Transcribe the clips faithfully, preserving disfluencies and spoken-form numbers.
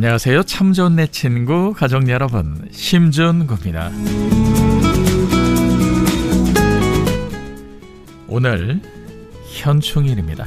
안녕하세요. 참 좋은 내 친구 가족 여러분, 심준구입니다. 오늘 현충일입니다.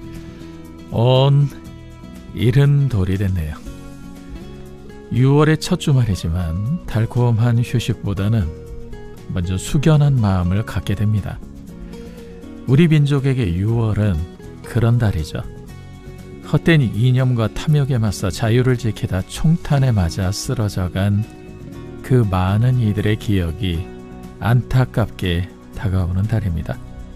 온 이른 돌이 됐네요. 유월의 첫 주말이지만 달콤한 휴식보다는 먼저 숙연한 마음을 갖게 됩니다. 우리 민족에게 유월은 그런 달이죠. 헛된 이념과 탐욕에 맞서 자유를 지키다 총탄에 맞아 쓰러져간 그 많은 이들의 기억이 안타깝게 다가오는 달입니다.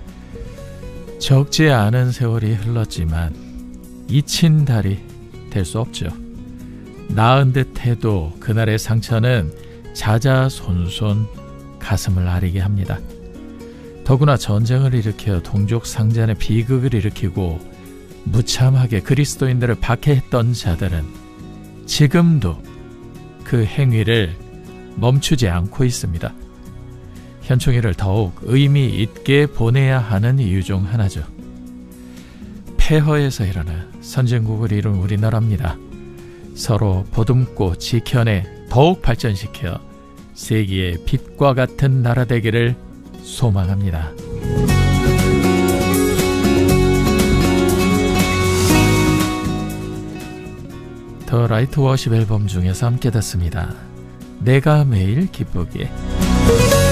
적지 않은 세월이 흘렀지만 잊힌 달이 될 수 없죠. 나은 듯 해도 그날의 상처는 자자손손 가슴을 아리게 합니다. 더구나 전쟁을 일으켜 동족 상잔의 비극을 일으키고 무참하게 그리스도인들을 박해했던 자들은 지금도 그 행위를 멈추지 않고 있습니다. 현충일을 더욱 의미 있게 보내야 하는 이유 중 하나죠. 폐허에서 일어나 선진국을 이룬 우리나라입니다. 서로 보듬고 지켜내 더욱 발전시켜 세계의 빛과 같은 나라 되기를 소망합니다. 더 라이트 워십 앨범 중에서 함께 듣습니다. 내가 매일 기쁘게.